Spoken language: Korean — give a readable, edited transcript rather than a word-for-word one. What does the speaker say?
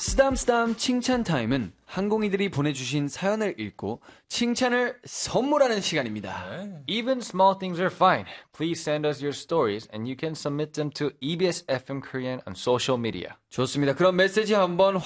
쓰담쓰담 칭찬 타임은 항공이들이 보내주신 사연을 읽고 칭찬을 선물하는 시간입니다. Even small things are fine. Please send us your stories and you can submit them to EBS FM Korean on social media. 좋습니다. 그럼 메시지 한번